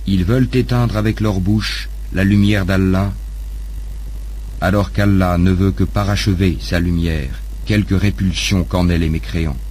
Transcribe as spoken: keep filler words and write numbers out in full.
Ils veulent éteindre avec leur bouche la lumière d'Allah, alors qu'Allah ne veut que parachever sa lumière, quelque répulsion qu'en aient les mécréants.